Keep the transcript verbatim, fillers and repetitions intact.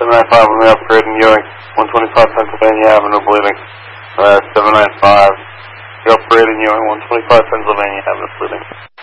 seven nine five on the upgrade in Ewing, one twenty-five Pennsylvania Avenue, bleeding. Uh, seven nine five, the upgrade in Ewing, one twenty-five Pennsylvania Avenue, bleeding.